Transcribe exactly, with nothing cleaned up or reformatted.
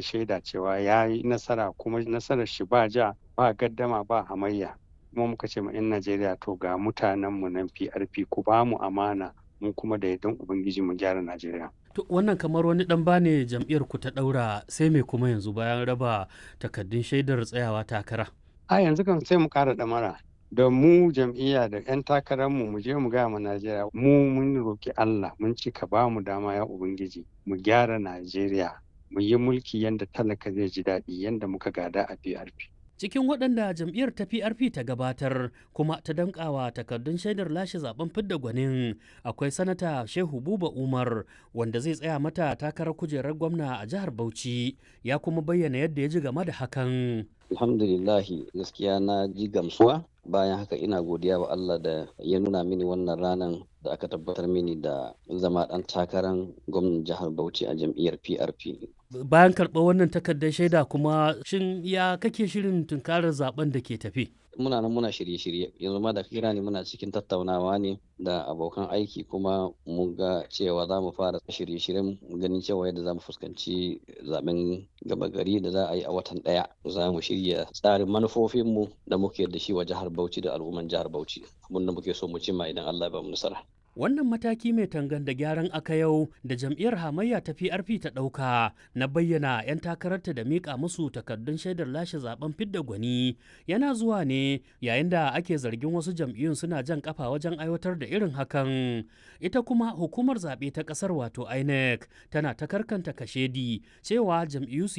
shaida cewa ya yi nasara kuma nasarar shi ba ja ba gaddama ba hamayya. Kuma muka ce ma 'yan Najeriya to ga mutanenmu nan P R P ku ba mu amana mu kuma da yardan Ubangiji mu gyara Najeriya. To wannan kamar wani dan bane jam'iyyar ku ta daura sai me kuma yanzu bayan raba takaddun shaidar tsayawa takara? A yanzu kan sai mu ƙara ɗamara da mu jam'iyya da 'yan takararmu mu je mu gaya ma Najeriya mu mun roki Allah mun ci ka ba mu dama ya Ubangiji mu gyara Najeriya mu yi mulki yanda talaka zai ji daɗi yanda muka gada a P R P. Cikin waɗanda jam'iyyar ta P R P ta gabatar kuma ta dankawa takardun shaidar lashe zaben fidda gwanin akwai sanata Shehu Buba Umar wanda zai tsaya mata takarar kujerar gwamna a jihar Bauchi ya kuma bayyana yadda ya ji game da hakan. Alhamdulillahi gaskiya na ji gamsuwa bayan haka ina godiya wa Allah da ya nuna mini wannan ranar da aka tabbatar mini da zama ɗan takarar gwamnan jihar Bauchi a jam'iyyar P R P. Bayan karɓar wannan takardar shaida kuma shin ya kake shirin tunkarar zaben da ke tafi? Muna nan muna shirye-shirye yanzu ma da kira ne muna cikin tattaunawa ne da abokan aiki kuma mun ga cewa za mu fara shirye-shiryen ganin cewa yadda za mu fuskanci zaben gaba gari da za a yi a watan ɗaya. Za mu shirya tsarin manufofinmu da muke da shi wa jihar Bauchi da al'umman jihar Bauchi abin da muke so mu cimma idan Allah ya ba mu nasara. Wannan mataki mai tangan da gyaran aka yau da jam'iyyar hamayya ta P R P ta ɗauka na bayyana 'yan takararta da miƙa musu takardun shaidar lashe zaben fidda gwani yana zuwa ne yayin da ake zargin wasu jam'iyyun suna jan kafa wajen aiwatar da irin hakan. Ita kuma hukumar zaɓe ta ƙasar wato I N E C tana ta karkanta kashedi cewa jam'iyyu